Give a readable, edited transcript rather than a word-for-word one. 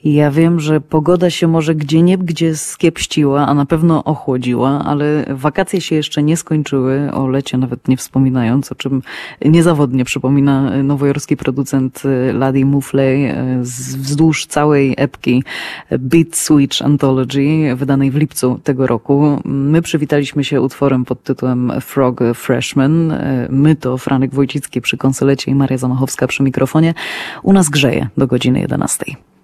Ja wiem, że pogoda się może gdzie skiepściła, a na pewno ochłodziła, ale wakacje się jeszcze nie skończyły, o lecie nawet nie wspominając, o czym niezawodnie przypomina nowojorski producent Laddie Mufley wzdłuż całej epki Beat Switch Anthology, wydanej w lipcu tego roku. My przywitaliśmy się utworem pod tytułem Frog Freshman. My to Franek Wojcicki przy konsolecie i Maria Zamachowska przy mikrofonie. U nas grzeje do godziny 11.